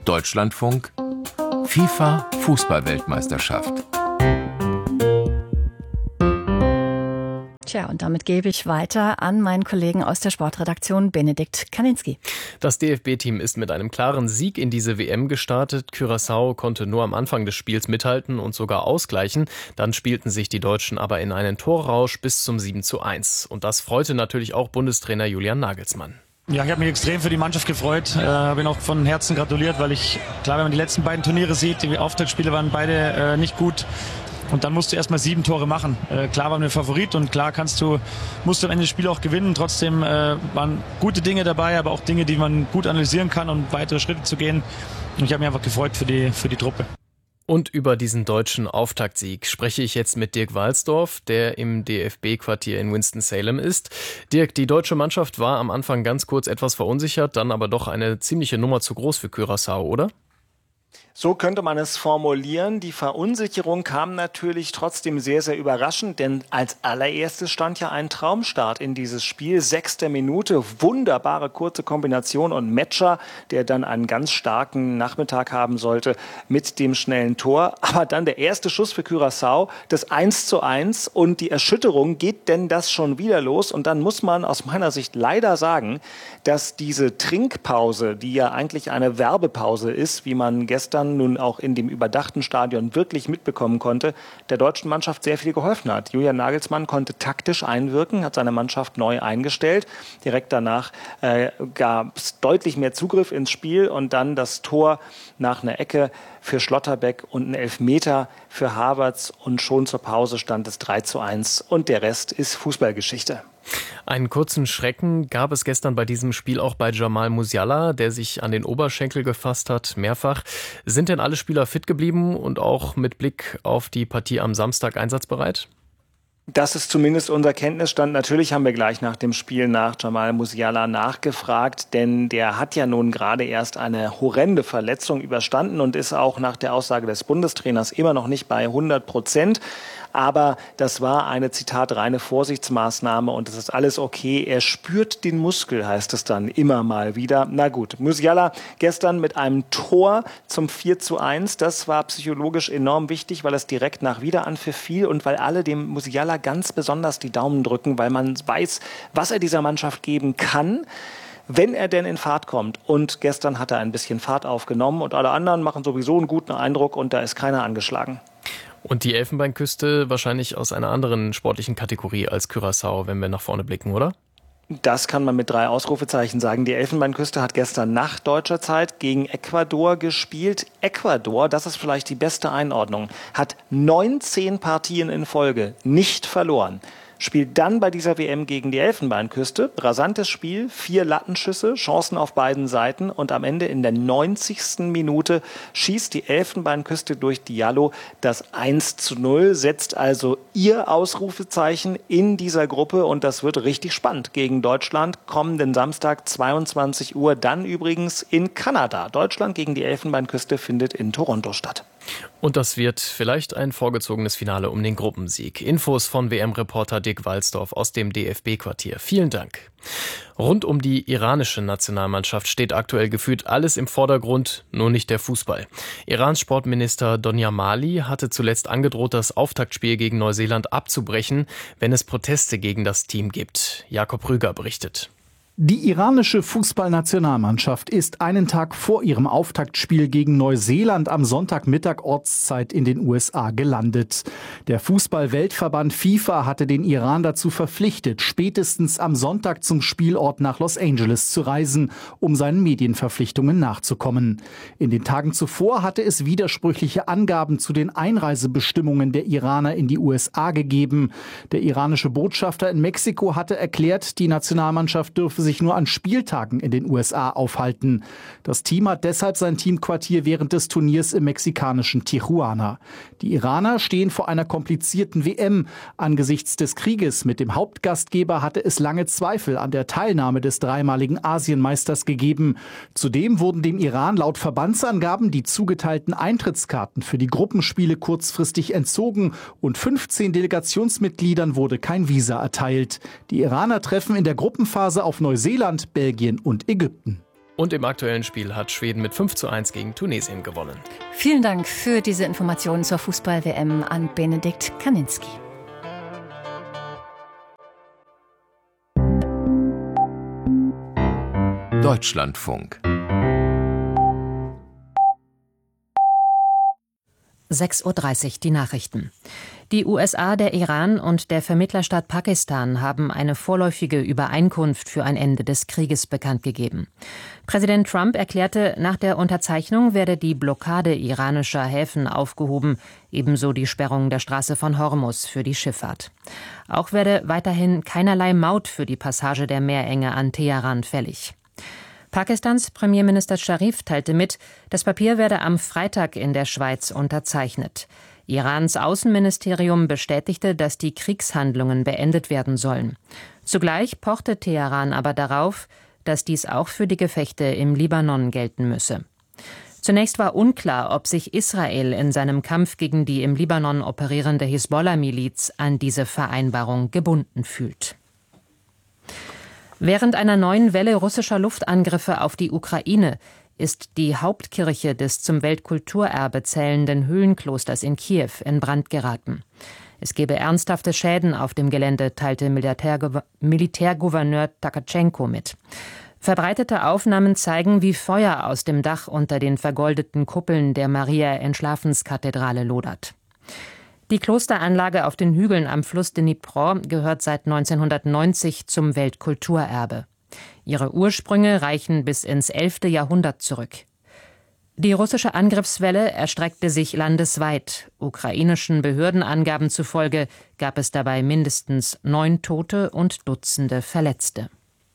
Deutschlandfunk FIFA Fußball-Weltmeisterschaft. Tja, und damit gebe ich weiter an meinen Kollegen aus der Sportredaktion, Benedikt Kaninski. Das DFB-Team ist mit einem klaren Sieg in diese WM gestartet. Curaçao konnte nur am Anfang des Spiels mithalten und sogar ausgleichen. Dann spielten sich die Deutschen aber in einen Torrausch bis zum 7:1. Und das freute natürlich auch Bundestrainer Julian Nagelsmann. Ja, ich habe mich extrem für die Mannschaft gefreut, habe ihnen auch von Herzen gratuliert, weil klar, wenn man die letzten beiden Turniere sieht, die Auftaktspiele waren beide nicht gut. Und dann musst du erstmal 7 Tore machen. Klar waren wir Favorit und klar musst du am Ende das Spiel auch gewinnen. Trotzdem waren gute Dinge dabei, aber auch Dinge, die man gut analysieren kann, um weitere Schritte zu gehen. Und ich habe mich einfach gefreut für die Truppe. Und über diesen deutschen Auftaktsieg spreche ich jetzt mit Dirk Walsdorf, der im DFB-Quartier in Winston-Salem ist. Dirk, die deutsche Mannschaft war am Anfang ganz kurz etwas verunsichert, dann aber doch eine ziemliche Nummer zu groß für Curaçao, oder? So könnte man es formulieren. Die Verunsicherung kam natürlich trotzdem sehr, sehr überraschend, denn als allererstes stand ja ein Traumstart in dieses Spiel. 6. Minute, wunderbare kurze Kombination und Metscher, der dann einen ganz starken Nachmittag haben sollte mit dem schnellen Tor. Aber dann der erste Schuss für Curaçao, das 1:1 und die Erschütterung, geht denn das schon wieder los? Und dann muss man aus meiner Sicht leider sagen, dass diese Trinkpause, die ja eigentlich eine Werbepause ist, wie man gestern nun auch in dem überdachten Stadion wirklich mitbekommen konnte, der deutschen Mannschaft sehr viel geholfen hat. Julian Nagelsmann konnte taktisch einwirken, hat seine Mannschaft neu eingestellt. Direkt danach gab es deutlich mehr Zugriff ins Spiel und dann das Tor nach einer Ecke für Schlotterbeck und ein Elfmeter für Havertz und schon zur Pause stand es 3:1 und der Rest ist Fußballgeschichte. Einen kurzen Schrecken gab es gestern bei diesem Spiel auch bei Jamal Musiala, der sich an den Oberschenkel gefasst hat, mehrfach. Sind denn alle Spieler fit geblieben und auch mit Blick auf die Partie am Samstag einsatzbereit? Das ist zumindest unser Kenntnisstand. Natürlich haben wir gleich nach dem Spiel nach Jamal Musiala nachgefragt, denn der hat ja nun gerade erst eine horrende Verletzung überstanden und ist auch nach der Aussage des Bundestrainers immer noch nicht bei 100%. Aber das war eine, Zitat, reine Vorsichtsmaßnahme und es ist alles okay. Er spürt den Muskel, heißt es dann immer mal wieder. Na gut, Musiala gestern mit einem Tor zum 4:1. Das war psychologisch enorm wichtig, weil es direkt nach Wiederanpfiff fiel und weil alle dem Musiala ganz besonders die Daumen drücken, weil man weiß, was er dieser Mannschaft geben kann, wenn er denn in Fahrt kommt. Und gestern hat er ein bisschen Fahrt aufgenommen und alle anderen machen sowieso einen guten Eindruck und da ist keiner angeschlagen. Und die Elfenbeinküste wahrscheinlich aus einer anderen sportlichen Kategorie als Curaçao, wenn wir nach vorne blicken, oder? Das kann man mit 3 Ausrufezeichen sagen. Die Elfenbeinküste hat gestern nach deutscher Zeit gegen Ecuador gespielt. Ecuador, das ist vielleicht die beste Einordnung, hat 19 Partien in Folge nicht verloren. Spielt dann bei dieser WM gegen die Elfenbeinküste. Rasantes Spiel, 4 Lattenschüsse, Chancen auf beiden Seiten und am Ende in der 90. Minute schießt die Elfenbeinküste durch Diallo das 1:0, setzt also ihr Ausrufezeichen in dieser Gruppe und das wird richtig spannend gegen Deutschland. Kommenden Samstag 22 Uhr, dann übrigens in Kanada. Deutschland gegen die Elfenbeinküste findet in Toronto statt. Und das wird vielleicht ein vorgezogenes Finale um den Gruppensieg. Infos von WM-Reporter Dirk Walsdorf aus dem DFB-Quartier. Vielen Dank. Rund um die iranische Nationalmannschaft steht aktuell gefühlt alles im Vordergrund, nur nicht der Fußball. Irans Sportminister Doniamali hatte zuletzt angedroht, das Auftaktspiel gegen Neuseeland abzubrechen, wenn es Proteste gegen das Team gibt. Jakob Rüger berichtet. Die iranische Fußballnationalmannschaft ist einen Tag vor ihrem Auftaktspiel gegen Neuseeland am Sonntagmittag Ortszeit in den USA gelandet. Der Fußball-Weltverband FIFA hatte den Iran dazu verpflichtet, spätestens am Sonntag zum Spielort nach Los Angeles zu reisen, um seinen Medienverpflichtungen nachzukommen. In den Tagen zuvor hatte es widersprüchliche Angaben zu den Einreisebestimmungen der Iraner in die USA gegeben. Der iranische Botschafter in Mexiko hatte erklärt, die Nationalmannschaft dürfe sich nur an Spieltagen in den USA aufhalten. Das Team hat deshalb sein Teamquartier während des Turniers im mexikanischen Tijuana. Die Iraner stehen vor einer komplizierten WM. Angesichts des Krieges mit dem Hauptgastgeber hatte es lange Zweifel an der Teilnahme des dreimaligen Asienmeisters gegeben. Zudem wurden dem Iran laut Verbandsangaben die zugeteilten Eintrittskarten für die Gruppenspiele kurzfristig entzogen und 15 Delegationsmitgliedern wurde kein Visa erteilt. Die Iraner treffen in der Gruppenphase auf Neuseeland, Belgien und Ägypten. Und im aktuellen Spiel hat Schweden mit 5:1 gegen Tunesien gewonnen. Vielen Dank für diese Informationen zur Fußball-WM an Benedikt Kaninski. Deutschlandfunk. 6:30 Uhr die Nachrichten. Die USA, der Iran und der Vermittlerstaat Pakistan haben eine vorläufige Übereinkunft für ein Ende des Krieges bekannt gegeben. Präsident Trump erklärte, nach der Unterzeichnung werde die Blockade iranischer Häfen aufgehoben, ebenso die Sperrung der Straße von Hormuz für die Schifffahrt. Auch werde weiterhin keinerlei Maut für die Passage der Meerenge an Teheran fällig. Pakistans Premierminister Sharif teilte mit, das Papier werde am Freitag in der Schweiz unterzeichnet. Irans Außenministerium bestätigte, dass die Kriegshandlungen beendet werden sollen. Zugleich pochte Teheran aber darauf, dass dies auch für die Gefechte im Libanon gelten müsse. Zunächst war unklar, ob sich Israel in seinem Kampf gegen die im Libanon operierende Hisbollah-Miliz an diese Vereinbarung gebunden fühlt. Während einer neuen Welle russischer Luftangriffe auf die Ukraine ist die Hauptkirche des zum Weltkulturerbe zählenden Höhlenklosters in Kiew in Brand geraten. Es gebe ernsthafte Schäden auf dem Gelände, teilte Militärgouverneur Takatschenko mit. Verbreitete Aufnahmen zeigen, wie Feuer aus dem Dach unter den vergoldeten Kuppeln der Maria-Entschlafenskathedrale lodert. Die Klosteranlage auf den Hügeln am Fluss Dnipro gehört seit 1990 zum Weltkulturerbe. Ihre Ursprünge reichen bis ins 11. Jahrhundert zurück. Die russische Angriffswelle erstreckte sich landesweit. Ukrainischen Behördenangaben zufolge gab es dabei mindestens 9 Tote und Dutzende Verletzte.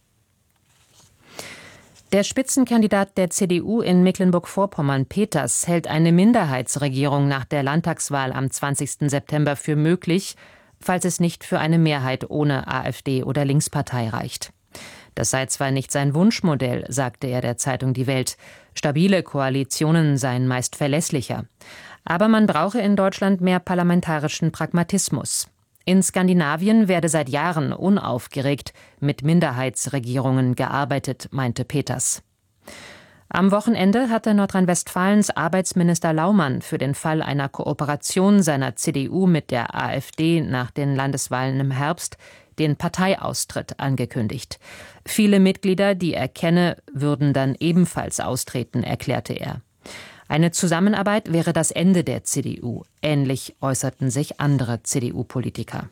Der Spitzenkandidat der CDU in Mecklenburg-Vorpommern, Peters, hält eine Minderheitsregierung nach der Landtagswahl am 20. September für möglich, falls es nicht für eine Mehrheit ohne AfD oder Linkspartei reicht. Das sei zwar nicht sein Wunschmodell, sagte er der Zeitung Die Welt. Stabile Koalitionen seien meist verlässlicher. Aber man brauche in Deutschland mehr parlamentarischen Pragmatismus. In Skandinavien werde seit Jahren unaufgeregt mit Minderheitsregierungen gearbeitet, meinte Peters. Am Wochenende hatte Nordrhein-Westfalens Arbeitsminister Laumann für den Fall einer Kooperation seiner CDU mit der AfD nach den Landeswahlen im Herbst den Parteiaustritt angekündigt. Viele Mitglieder, die er kenne, würden dann ebenfalls austreten, erklärte er. Eine Zusammenarbeit wäre das Ende der CDU. Ähnlich äußerten sich andere CDU-Politiker.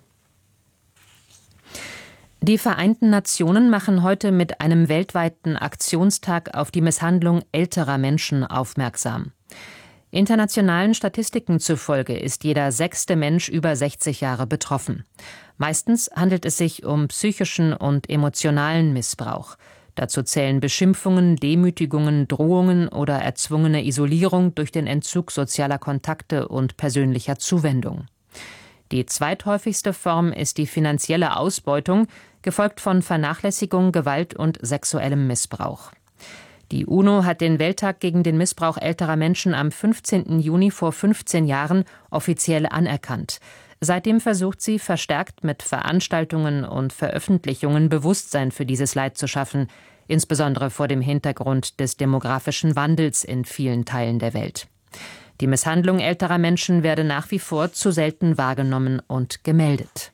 Die Vereinten Nationen machen heute mit einem weltweiten Aktionstag auf die Misshandlung älterer Menschen aufmerksam. Internationalen Statistiken zufolge ist jeder 6. Mensch über 60 Jahre betroffen. Meistens handelt es sich um psychischen und emotionalen Missbrauch. Dazu zählen Beschimpfungen, Demütigungen, Drohungen oder erzwungene Isolierung durch den Entzug sozialer Kontakte und persönlicher Zuwendung. Die zweithäufigste Form ist die finanzielle Ausbeutung, gefolgt von Vernachlässigung, Gewalt und sexuellem Missbrauch. Die UNO hat den Welttag gegen den Missbrauch älterer Menschen am 15. Juni vor 15 Jahren offiziell anerkannt. Seitdem versucht sie, verstärkt mit Veranstaltungen und Veröffentlichungen Bewusstsein für dieses Leid zu schaffen, insbesondere vor dem Hintergrund des demografischen Wandels in vielen Teilen der Welt. Die Misshandlung älterer Menschen werde nach wie vor zu selten wahrgenommen und gemeldet.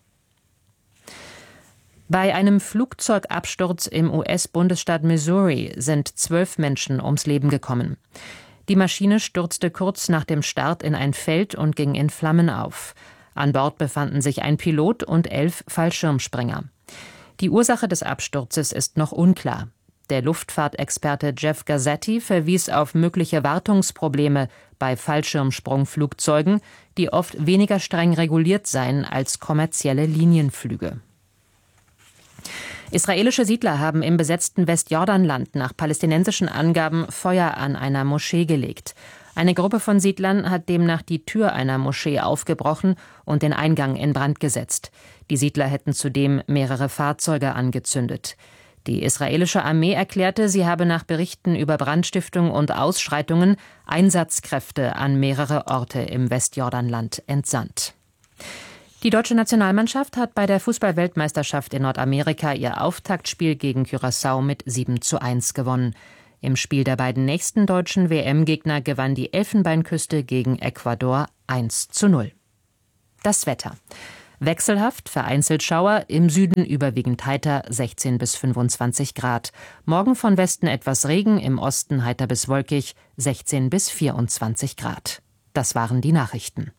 Bei einem Flugzeugabsturz im US-Bundesstaat Missouri sind 12 Menschen ums Leben gekommen. Die Maschine stürzte kurz nach dem Start in ein Feld und ging in Flammen auf. An Bord befanden sich ein Pilot und 11 Fallschirmspringer. Die Ursache des Absturzes ist noch unklar. Der Luftfahrtexperte Jeff Gazzetti verwies auf mögliche Wartungsprobleme bei Fallschirmsprungflugzeugen, die oft weniger streng reguliert seien als kommerzielle Linienflüge. Israelische Siedler haben im besetzten Westjordanland nach palästinensischen Angaben Feuer an einer Moschee gelegt. Eine Gruppe von Siedlern hat demnach die Tür einer Moschee aufgebrochen und den Eingang in Brand gesetzt. Die Siedler hätten zudem mehrere Fahrzeuge angezündet. Die israelische Armee erklärte, sie habe nach Berichten über Brandstiftung und Ausschreitungen Einsatzkräfte an mehrere Orte im Westjordanland entsandt. Die deutsche Nationalmannschaft hat bei der Fußball-Weltmeisterschaft in Nordamerika ihr Auftaktspiel gegen Curaçao mit 7:1 gewonnen. Im Spiel der beiden nächsten deutschen WM-Gegner gewann die Elfenbeinküste gegen Ecuador 1:0. Das Wetter. Wechselhaft, vereinzelt Schauer, im Süden überwiegend heiter, 16 bis 25 Grad. Morgen von Westen etwas Regen, im Osten heiter bis wolkig, 16 bis 24 Grad. Das waren die Nachrichten.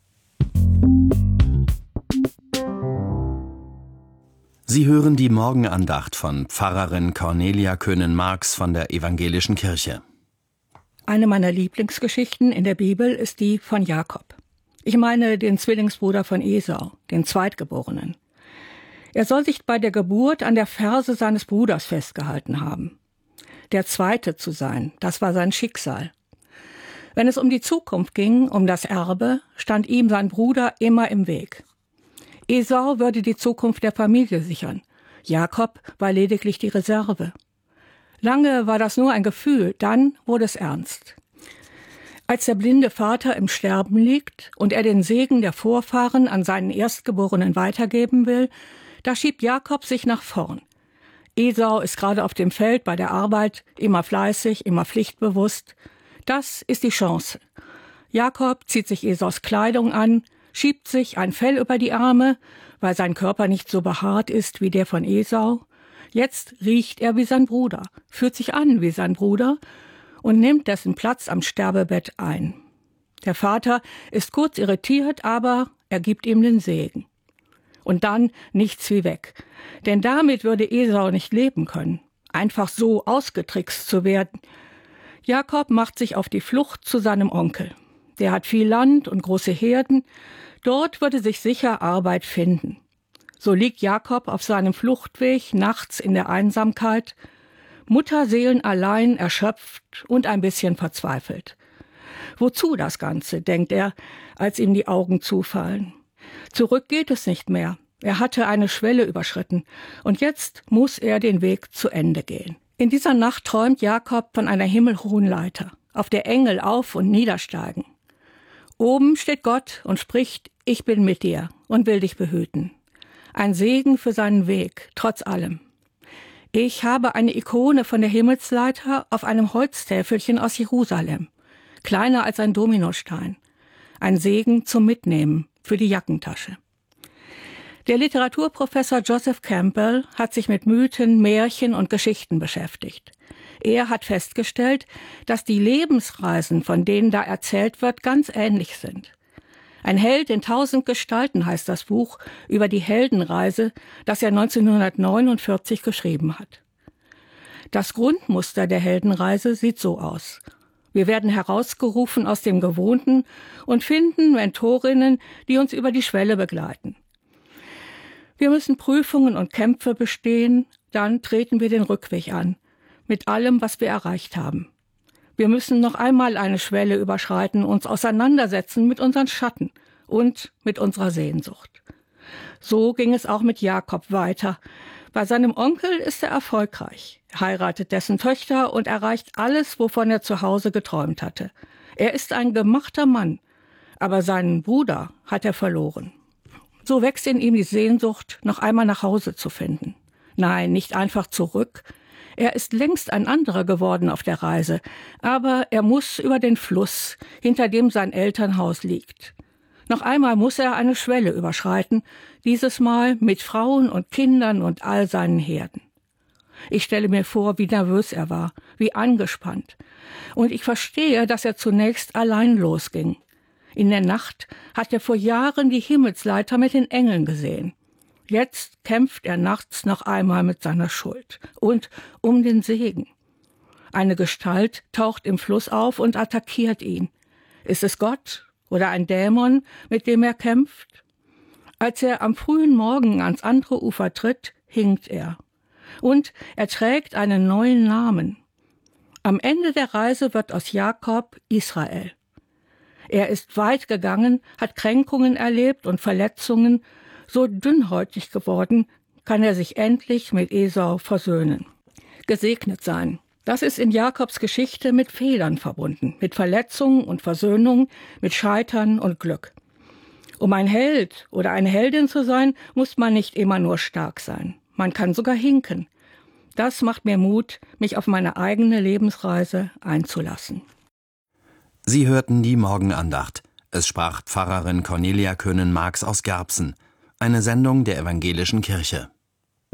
Sie hören die Morgenandacht von Pfarrerin Cornelia Köhnen-Marx von der Evangelischen Kirche. Eine meiner Lieblingsgeschichten in der Bibel ist die von Jakob. Ich meine den Zwillingsbruder von Esau, den Zweitgeborenen. Er soll sich bei der Geburt an der Ferse seines Bruders festgehalten haben. Der Zweite zu sein, das war sein Schicksal. Wenn es um die Zukunft ging, um das Erbe, stand ihm sein Bruder immer im Weg. Esau würde die Zukunft der Familie sichern. Jakob war lediglich die Reserve. Lange war das nur ein Gefühl, dann wurde es ernst. Als der blinde Vater im Sterben liegt und er den Segen der Vorfahren an seinen Erstgeborenen weitergeben will, da schiebt Jakob sich nach vorn. Esau ist gerade auf dem Feld bei der Arbeit, immer fleißig, immer pflichtbewusst. Das ist die Chance. Jakob zieht sich Esaus Kleidung an, schiebt sich ein Fell über die Arme, weil sein Körper nicht so behaart ist wie der von Esau. Jetzt riecht er wie sein Bruder, fühlt sich an wie sein Bruder und nimmt dessen Platz am Sterbebett ein. Der Vater ist kurz irritiert, aber er gibt ihm den Segen. Und dann nichts wie weg. Denn damit würde Esau nicht leben können, einfach so ausgetrickst zu werden. Jakob macht sich auf die Flucht zu seinem Onkel. Der hat viel Land und große Herden. Dort würde sich sicher Arbeit finden. So liegt Jakob auf seinem Fluchtweg nachts in der Einsamkeit, Mutterseelenallein, erschöpft und ein bisschen verzweifelt. Wozu das Ganze, denkt er, als ihm die Augen zufallen. Zurück geht es nicht mehr. Er hatte eine Schwelle überschritten und jetzt muss er den Weg zu Ende gehen. In dieser Nacht träumt Jakob von einer himmelhohen Leiter, auf der Engel auf- und niedersteigen. Oben steht Gott und spricht: Ich bin mit dir und will dich behüten. Ein Segen für seinen Weg, trotz allem. Ich habe eine Ikone von der Himmelsleiter auf einem Holztäfelchen aus Jerusalem, kleiner als ein Dominostein. Ein Segen zum Mitnehmen für die Jackentasche. Der Literaturprofessor Joseph Campbell hat sich mit Mythen, Märchen und Geschichten beschäftigt. Er hat festgestellt, dass die Lebensreisen, von denen da erzählt wird, ganz ähnlich sind. Ein Held in 1000 Gestalten heißt das Buch über die Heldenreise, das er 1949 geschrieben hat. Das Grundmuster der Heldenreise sieht so aus. Wir werden herausgerufen aus dem Gewohnten und finden Mentorinnen, die uns über die Schwelle begleiten. Wir müssen Prüfungen und Kämpfe bestehen, dann treten wir den Rückweg an, mit allem, was wir erreicht haben. Wir müssen noch einmal eine Schwelle überschreiten, uns auseinandersetzen mit unseren Schatten und mit unserer Sehnsucht. So ging es auch mit Jakob weiter. Bei seinem Onkel ist er erfolgreich. Er heiratet dessen Töchter und erreicht alles, wovon er zu Hause geträumt hatte. Er ist ein gemachter Mann, aber seinen Bruder hat er verloren. So wächst in ihm die Sehnsucht, noch einmal nach Hause zu finden. Nein, nicht einfach zurück. Er ist längst ein anderer geworden auf der Reise, aber er muss über den Fluss, hinter dem sein Elternhaus liegt. Noch einmal muss er eine Schwelle überschreiten, dieses Mal mit Frauen und Kindern und all seinen Herden. Ich stelle mir vor, wie nervös er war, wie angespannt. Und ich verstehe, dass er zunächst allein losging. In der Nacht hat er vor Jahren die Himmelsleiter mit den Engeln gesehen. Jetzt kämpft er nachts noch einmal mit seiner Schuld und um den Segen. Eine Gestalt taucht im Fluss auf und attackiert ihn. Ist es Gott oder ein Dämon, mit dem er kämpft? Als er am frühen Morgen ans andere Ufer tritt, hinkt er. Und er trägt einen neuen Namen. Am Ende der Reise wird aus Jakob Israel. Er ist weit gegangen, hat Kränkungen erlebt und Verletzungen. So dünnhäutig geworden, kann er sich endlich mit Esau versöhnen. Gesegnet sein. Das ist in Jakobs Geschichte mit Fehlern verbunden, mit Verletzungen und Versöhnung, mit Scheitern und Glück. Um ein Held oder eine Heldin zu sein, muss man nicht immer nur stark sein. Man kann sogar hinken. Das macht mir Mut, mich auf meine eigene Lebensreise einzulassen. Sie hörten die Morgenandacht. Es sprach Pfarrerin Cornelia Könen-Marx aus Garbsen. Eine Sendung der Evangelischen Kirche.